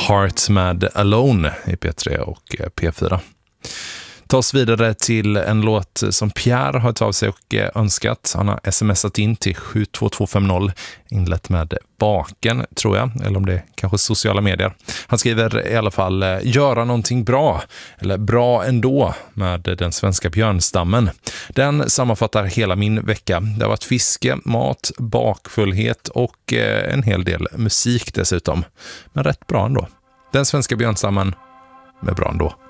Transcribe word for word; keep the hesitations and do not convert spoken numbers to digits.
Heart med Alone i P tre och P fyra. Ta oss vidare till en låt som Pierre har tagit av sig och önskat. Han har smsat in till sju två två fem noll, inlett med baken tror jag, eller om det är kanske sociala medier. Han skriver i alla fall göra någonting bra, eller bra ändå, med den svenska björnstammen. Den sammanfattar hela min vecka. Det har varit fiske, mat, bakfullhet och en hel del musik dessutom. Men rätt bra ändå. Den svenska björnstammen med bra ändå.